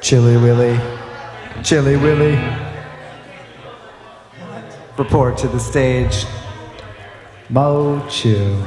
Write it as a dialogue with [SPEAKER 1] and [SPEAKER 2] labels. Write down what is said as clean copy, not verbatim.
[SPEAKER 1] Chilly Willy, Chilly Willy. Report to the stage, Mo Chu.